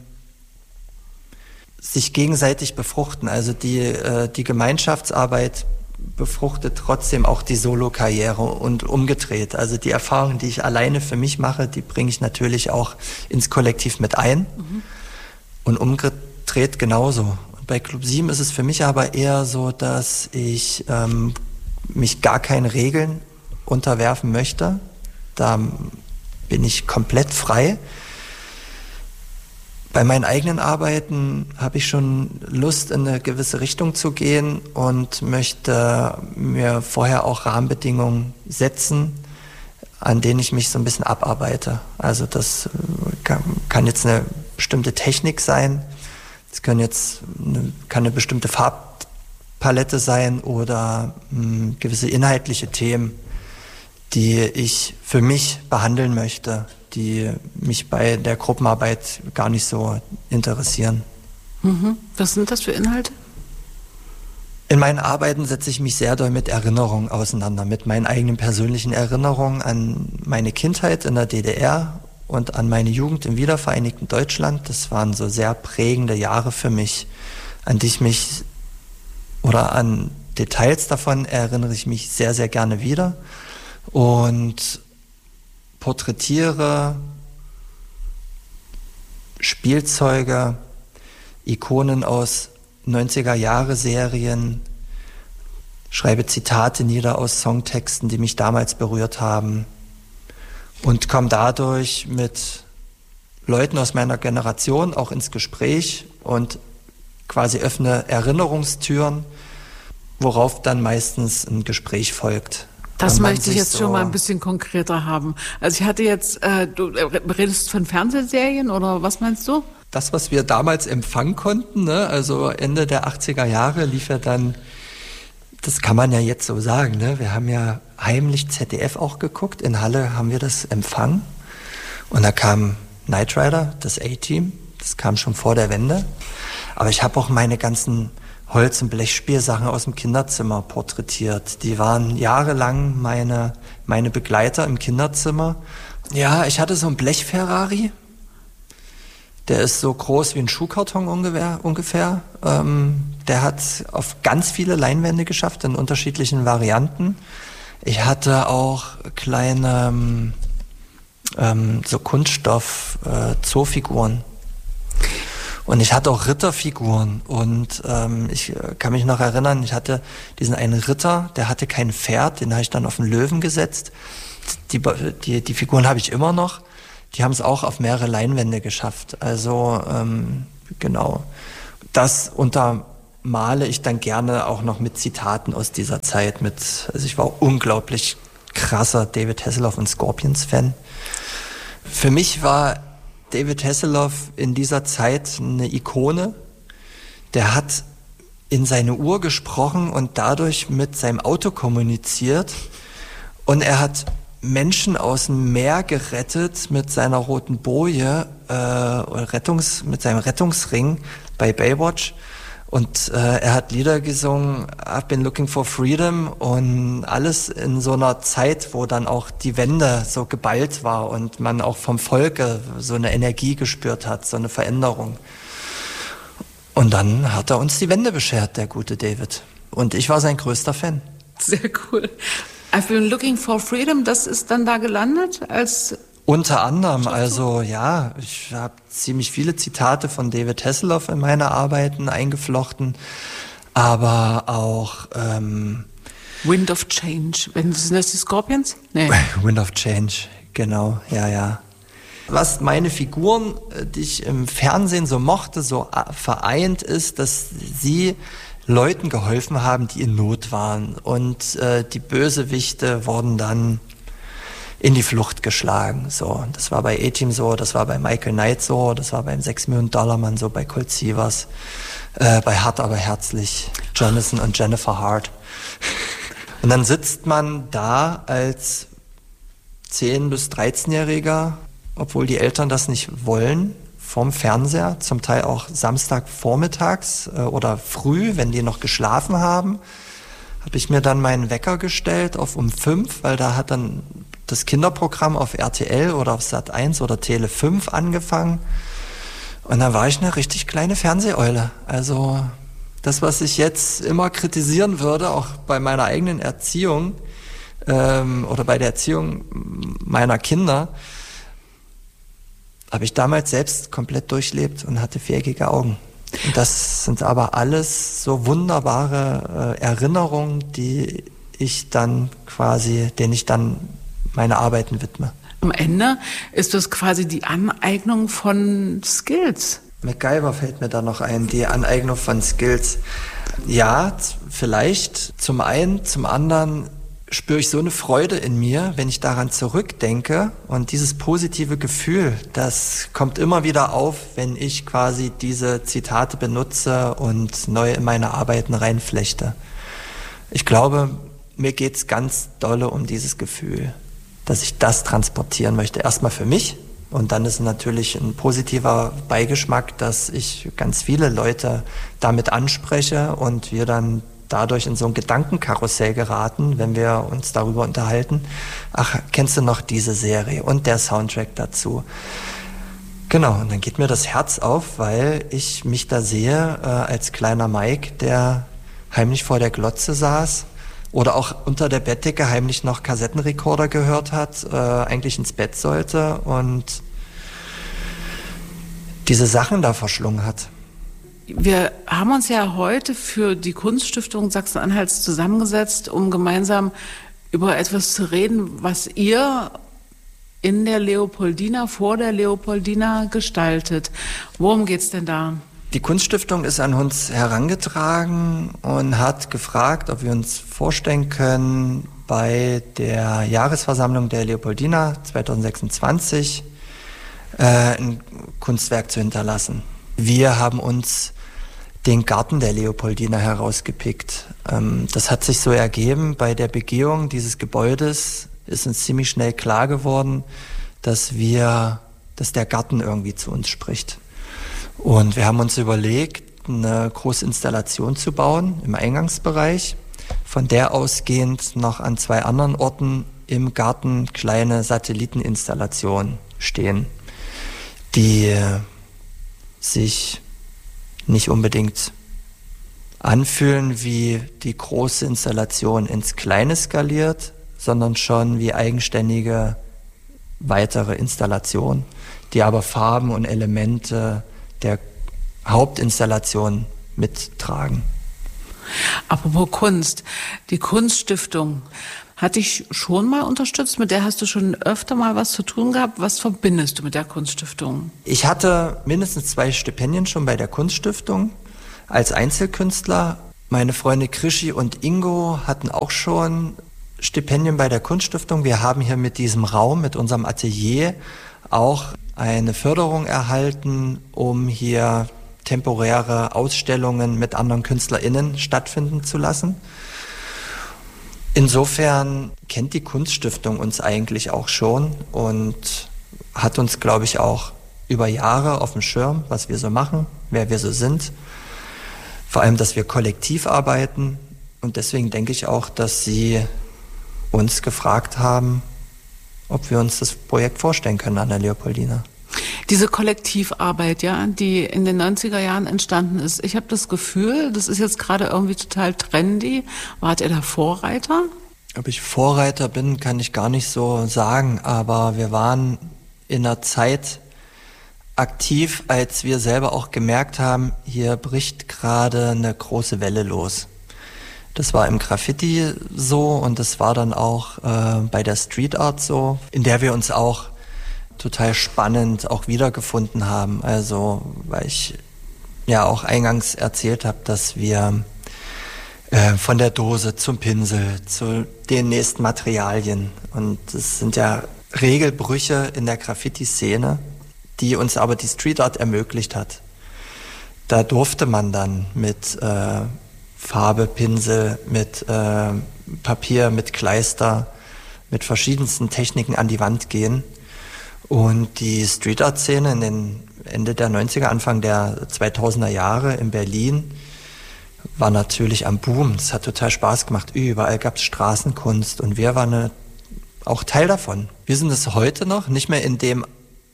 Speaker 4: sich gegenseitig befruchten. Also die Gemeinschaftsarbeit befruchtet trotzdem auch die Solo-Karriere und umgedreht. Also die Erfahrungen, die ich alleine für mich mache, die bringe ich natürlich auch ins Kollektiv mit ein. Und umgedreht genauso. Bei Club 7 ist es für mich aber eher so, dass ich mich gar keinen Regeln unterwerfen möchte. Da bin ich komplett frei. Bei meinen eigenen Arbeiten habe ich schon Lust, in eine gewisse Richtung zu gehen und möchte mir vorher auch Rahmenbedingungen setzen, an denen ich mich so ein bisschen abarbeite. Also das kann jetzt eine bestimmte Technik sein, es kann eine bestimmte Farbpalette sein oder gewisse inhaltliche Themen, die ich für mich behandeln möchte, die mich bei der Gruppenarbeit gar nicht so interessieren.
Speaker 3: Was sind das für Inhalte?
Speaker 4: In meinen Arbeiten setze ich mich sehr doll mit Erinnerungen auseinander, mit meinen eigenen persönlichen Erinnerungen an meine Kindheit in der DDR und an meine Jugend im wiedervereinigten Deutschland. Das waren so sehr prägende Jahre für mich, an die ich mich oder an Details davon erinnere ich mich sehr, sehr gerne wieder und porträtiere Spielzeuge, Ikonen aus 90er-Jahre-Serien, schreibe Zitate nieder aus Songtexten, die mich damals berührt haben und komme dadurch mit Leuten aus meiner Generation auch ins Gespräch und quasi öffne Erinnerungstüren, worauf dann meistens ein Gespräch folgt.
Speaker 3: Das möchte ich jetzt schon mal ein bisschen konkreter haben. Also ich hatte jetzt, du redest von Fernsehserien oder was meinst du?
Speaker 4: Das, was wir damals empfangen konnten, ne? Also Ende der 80er Jahre lief ja dann, das kann man ja jetzt so sagen, ne? Wir haben ja heimlich ZDF auch geguckt, in Halle haben wir das empfangen und da kam Knight Rider, das A-Team, das kam schon vor der Wende, aber ich habe auch meine ganzen Holz- und Blechspielsachen aus dem Kinderzimmer porträtiert. Die waren jahrelang meine Begleiter im Kinderzimmer. Ja, ich hatte so einen Blech-Ferrari. Der ist so groß wie ein Schuhkarton ungefähr. Der hat auf ganz viele Leinwände geschafft, in unterschiedlichen Varianten. Ich hatte auch kleine so Kunststoff-Zoofiguren. Und ich hatte auch Ritterfiguren und ich kann mich noch erinnern, ich hatte diesen einen Ritter, der hatte kein Pferd, den habe ich dann auf den Löwen gesetzt. Die Figuren habe ich immer noch, die haben es auch auf mehrere Leinwände geschafft. Also genau, das untermale ich dann gerne auch noch mit Zitaten aus dieser Zeit. Also ich war unglaublich krasser David Hasselhoff und Scorpions-Fan. Für mich war David Hasselhoff in dieser Zeit eine Ikone. Der hat in seine Uhr gesprochen und dadurch mit seinem Auto kommuniziert. Und er hat Menschen aus dem Meer gerettet mit seiner roten Boje, mit seinem Rettungsring bei Baywatch. Und er hat Lieder gesungen, I've been looking for freedom und alles in so einer Zeit, wo dann auch die Wende so geballt war und man auch vom Volke so eine Energie gespürt hat, so eine Veränderung. Und dann hat er uns die Wende beschert, der gute David. Und ich war sein größter Fan.
Speaker 3: Sehr cool. I've been looking for freedom, das ist dann da gelandet als...
Speaker 4: Unter anderem, also ja, ich habe ziemlich viele Zitate von David Hasselhoff in meine Arbeiten eingeflochten, aber auch
Speaker 3: Wind of Change, sind das die Scorpions? Nee.
Speaker 4: Wind of Change, genau, ja. Was meine Figuren, die ich im Fernsehen so mochte, so vereint ist, dass sie Leuten geholfen haben, die in Not waren und die Bösewichte wurden dann in die Flucht geschlagen. So, das war bei A-Team so, das war bei Michael Knight so, das war beim 6 Millionen Dollar Mann so, bei Colt Sievers, bei Hart aber herzlich, Jonathan und Jennifer Hart. Und dann sitzt man da als 10- bis 13-Jähriger, obwohl die Eltern das nicht wollen, vorm Fernseher, zum Teil auch Samstagvormittags oder früh, wenn die noch geschlafen haben, habe ich mir dann meinen Wecker gestellt auf um 5, weil da hat dann das Kinderprogramm auf RTL oder auf Sat1 oder Tele 5 angefangen. Und dann war ich eine richtig kleine Fernseheule. Also das, was ich jetzt immer kritisieren würde, auch bei meiner eigenen Erziehung oder bei der Erziehung meiner Kinder, habe ich damals selbst komplett durchlebt und hatte viereckige Augen. Und das sind aber alles so wunderbare Erinnerungen, denen ich dann meine Arbeiten widme.
Speaker 3: Am Ende ist das quasi die Aneignung von Skills.
Speaker 4: MacGyver fällt mir da noch ein, die Aneignung von Skills. Ja, vielleicht zum einen, zum anderen spüre ich so eine Freude in mir, wenn ich daran zurückdenke und dieses positive Gefühl, das kommt immer wieder auf, wenn ich quasi diese Zitate benutze und neu in meine Arbeiten reinflechte. Ich glaube, mir geht's ganz dolle um dieses Gefühl, dass ich das transportieren möchte. Erstmal für mich und dann ist natürlich ein positiver Beigeschmack, dass ich ganz viele Leute damit anspreche und wir dann dadurch in so ein Gedankenkarussell geraten, wenn wir uns darüber unterhalten. Ach, kennst du noch diese Serie und der Soundtrack dazu? Genau, und dann geht mir das Herz auf, weil ich mich da sehe als kleiner Mike, der heimlich vor der Glotze saß oder auch unter der Bettdecke heimlich noch Kassettenrekorder gehört hat, eigentlich ins Bett sollte und diese Sachen da verschlungen hat.
Speaker 3: Wir haben uns ja heute für die Kunststiftung Sachsen-Anhalts zusammengesetzt, um gemeinsam über etwas zu reden, was ihr in der Leopoldina, vor der Leopoldina gestaltet. Worum geht's denn da?
Speaker 4: Die Kunststiftung ist an uns herangetragen und hat gefragt, ob wir uns vorstellen können, bei der Jahresversammlung der Leopoldina 2026 ein Kunstwerk zu hinterlassen. Wir haben uns den Garten der Leopoldina herausgepickt. Das hat sich so ergeben, bei der Begehung dieses Gebäudes ist uns ziemlich schnell klar geworden, dass der Garten irgendwie zu uns spricht. Und wir haben uns überlegt, eine große Installation zu bauen im Eingangsbereich, von der ausgehend noch an 2 anderen Orten im Garten kleine Satelliteninstallationen stehen, die sich nicht unbedingt anfühlen wie die große Installation ins Kleine skaliert, sondern schon wie eigenständige weitere Installationen, die aber Farben und Elemente der Hauptinstallation mittragen.
Speaker 3: Apropos Kunst, die Kunststiftung hat dich schon mal unterstützt, mit der hast du schon öfter mal was zu tun gehabt. Was verbindest du mit der Kunststiftung?
Speaker 4: Ich hatte mindestens 2 Stipendien schon bei der Kunststiftung als Einzelkünstler. Meine Freunde Krischi und Ingo hatten auch schon Stipendien bei der Kunststiftung. Wir haben hier mit diesem Raum, mit unserem Atelier auch eine Förderung erhalten, um hier temporäre Ausstellungen mit anderen KünstlerInnen stattfinden zu lassen. Insofern kennt die Kunststiftung uns eigentlich auch schon und hat uns, glaube ich, auch über Jahre auf dem Schirm, was wir so machen, wer wir so sind. Vor allem, dass wir kollektiv arbeiten, und deswegen denke ich auch, dass sie uns gefragt haben, ob wir uns das Projekt vorstellen können an der Leopoldina.
Speaker 3: Diese Kollektivarbeit, ja, die in den 90er Jahren entstanden ist. Ich habe das Gefühl, das ist jetzt gerade irgendwie total trendy. Wart ihr da Vorreiter?
Speaker 4: Ob ich Vorreiter bin, kann ich gar nicht so sagen, aber wir waren in einer Zeit aktiv, als wir selber auch gemerkt haben, hier bricht gerade eine große Welle los. Das war im Graffiti so und das war dann auch bei der Street Art so, in der wir uns auch total spannend auch wiedergefunden haben. Also, weil ich ja auch eingangs erzählt habe, dass wir von der Dose zum Pinsel, zu den nächsten Materialien, und das sind ja Regelbrüche in der Graffiti-Szene, die uns aber die Street Art ermöglicht hat. Da durfte man dann mit Farbe, Pinsel, mit Papier, mit Kleister, mit verschiedensten Techniken an die Wand gehen. Und die Street Art Szene in den Ende der 90er, Anfang der 2000er Jahre in Berlin war natürlich am Boom. Es hat total Spaß gemacht. Überall gab es Straßenkunst und wir waren auch Teil davon. Wir sind es heute noch, nicht mehr in dem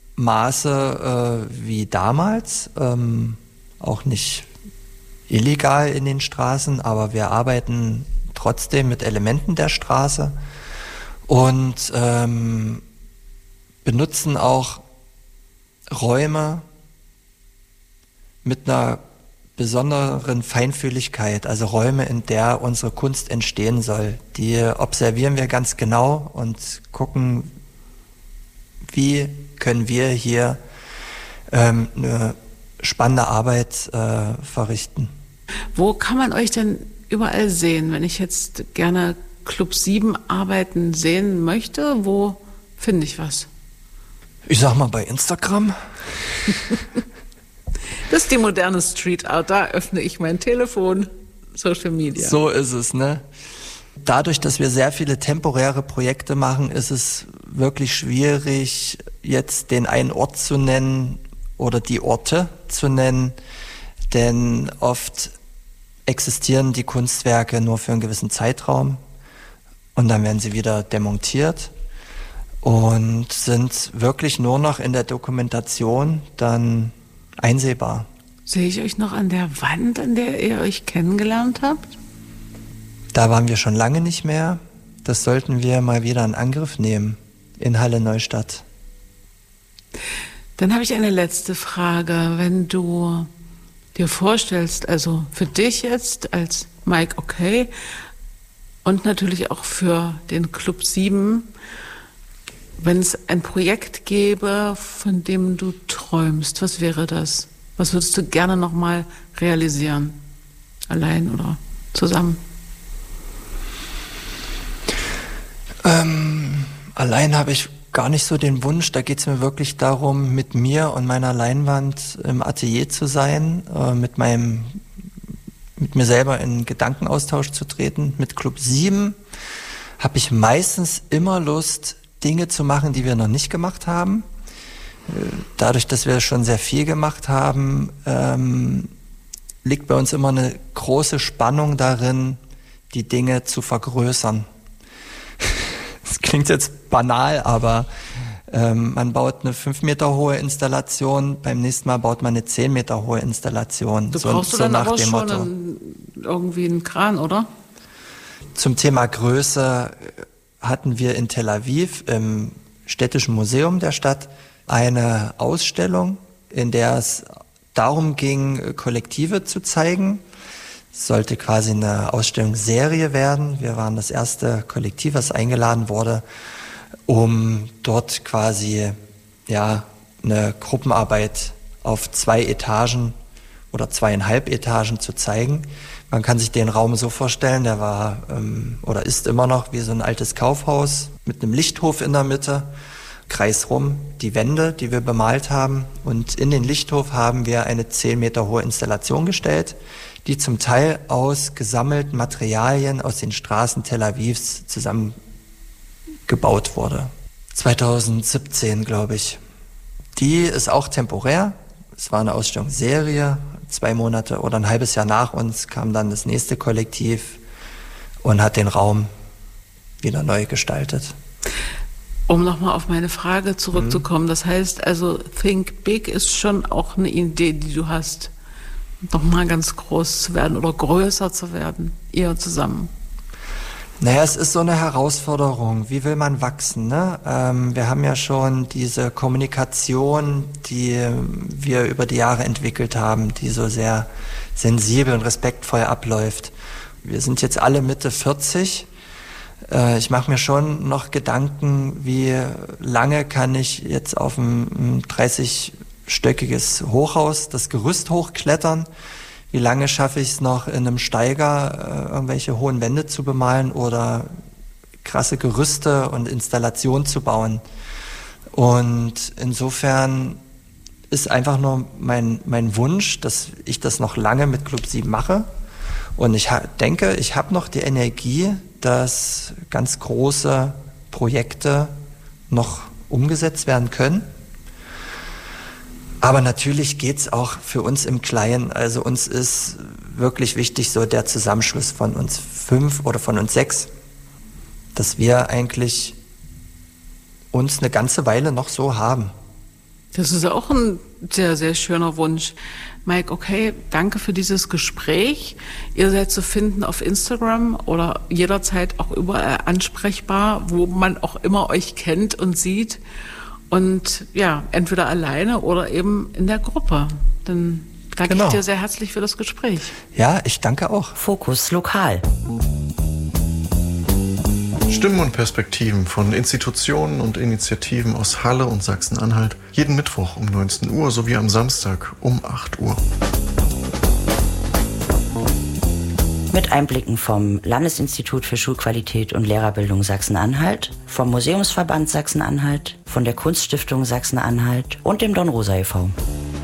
Speaker 4: Maße wie damals, auch nicht illegal in den Straßen, aber wir arbeiten trotzdem mit Elementen der Straße und benutzen auch Räume mit einer besonderen Feinfühligkeit, also Räume, in der unsere Kunst entstehen soll. Die observieren wir ganz genau und gucken, wie können wir hier eine spannende Arbeit verrichten.
Speaker 3: Wo kann man euch denn überall sehen? Wenn ich jetzt gerne Club 7 Arbeiten sehen möchte, wo finde ich was?
Speaker 4: Ich sag mal bei Instagram.
Speaker 3: Das ist die moderne Street Art, da öffne ich mein Telefon, Social Media.
Speaker 4: So ist es, ne? Dadurch, dass wir sehr viele temporäre Projekte machen, ist es wirklich schwierig, jetzt den einen Ort zu nennen oder die Orte zu nennen, denn oft existieren die Kunstwerke nur für einen gewissen Zeitraum und dann werden sie wieder demontiert und sind wirklich nur noch in der Dokumentation dann einsehbar.
Speaker 3: Sehe ich euch noch an der Wand, an der ihr euch kennengelernt habt?
Speaker 4: Da waren wir schon lange nicht mehr. Das sollten wir mal wieder in Angriff nehmen in Halle Neustadt.
Speaker 3: Dann habe ich eine letzte Frage. Wenn du dir vorstellst, also für dich jetzt als Mike Okay und natürlich auch für den Club 7, wenn es ein Projekt gäbe, von dem du träumst, was wäre das? Was würdest du gerne nochmal realisieren? Allein oder zusammen?
Speaker 4: Allein habe ich gar nicht so den Wunsch. Da geht es mir wirklich darum, mit mir und meiner Leinwand im Atelier zu sein, mit mir selber in Gedankenaustausch zu treten. Mit Club 7 habe ich meistens immer Lust, Dinge zu machen, die wir noch nicht gemacht haben. Dadurch, dass wir schon sehr viel gemacht haben, liegt bei uns immer eine große Spannung darin, die Dinge zu vergrößern. Das klingt jetzt banal, aber man baut eine 5 Meter hohe Installation, beim nächsten Mal baut man eine 10 Meter hohe Installation.
Speaker 3: Du brauchst dann aber schon irgendwie einen Kran, oder?
Speaker 4: Zum Thema Größe hatten wir in Tel Aviv im Städtischen Museum der Stadt eine Ausstellung, in der es darum ging, Kollektive zu zeigen. Es sollte quasi eine Ausstellungsserie werden. Wir waren das erste Kollektiv, das eingeladen wurde, um dort quasi eine Gruppenarbeit auf 2 Etagen oder 2,5 Etagen zu zeigen. Man kann sich den Raum so vorstellen, der war oder ist immer noch wie so ein altes Kaufhaus mit einem Lichthof in der Mitte, kreisrum die Wände, die wir bemalt haben. Und in den Lichthof haben wir eine 10 Meter hohe Installation gestellt, die zum Teil aus gesammelten Materialien aus den Straßen Tel Avivs zusammengebaut wurde. 2017, glaube ich. Die ist auch temporär. Es war eine Ausstellungsserie. 2 Monate oder ein halbes Jahr nach uns kam dann das nächste Kollektiv und hat den Raum wieder neu gestaltet.
Speaker 3: Um nochmal auf meine Frage zurückzukommen, das heißt also, Think Big ist schon auch eine Idee, die du hast, nochmal ganz groß zu werden oder größer zu werden, ihr zusammen.
Speaker 4: Naja, es ist so eine Herausforderung. Wie will man wachsen, ne? Wir haben ja schon diese Kommunikation, die wir über die Jahre entwickelt haben, die so sehr sensibel und respektvoll abläuft. Wir sind jetzt alle Mitte 40. Ich mache mir schon noch Gedanken, wie lange kann ich jetzt auf ein 30-stöckiges Hochhaus das Gerüst hochklettern? Wie lange schaffe ich es noch in einem Steiger, irgendwelche hohen Wände zu bemalen oder krasse Gerüste und Installationen zu bauen? Und insofern ist einfach nur mein Wunsch, dass ich das noch lange mit Club 7 mache. Und ich denke, ich habe noch die Energie, dass ganz große Projekte noch umgesetzt werden können. Aber natürlich geht's auch für uns im Kleinen. Also uns ist wirklich wichtig so der Zusammenschluss von uns 5 oder von uns 6, dass wir eigentlich uns eine ganze Weile noch so haben.
Speaker 3: Das ist auch ein sehr, sehr schöner Wunsch. Mike, okay, danke für dieses Gespräch. Ihr seid zu finden auf Instagram oder jederzeit auch überall ansprechbar, wo man auch immer euch kennt und sieht. Und ja, entweder alleine oder eben in der Gruppe. Dann danke ich dir sehr herzlich für das Gespräch.
Speaker 4: Ja, ich danke auch.
Speaker 1: Fokus Lokal.
Speaker 2: Stimmen und Perspektiven von Institutionen und Initiativen aus Halle und Sachsen-Anhalt. Jeden Mittwoch um 19 Uhr sowie am Samstag um 8 Uhr.
Speaker 1: Mit Einblicken vom Landesinstitut für Schulqualität und Lehrerbildung Sachsen-Anhalt, vom Museumsverband Sachsen-Anhalt, von der Kunststiftung Sachsen-Anhalt und dem Dornrosa e.V.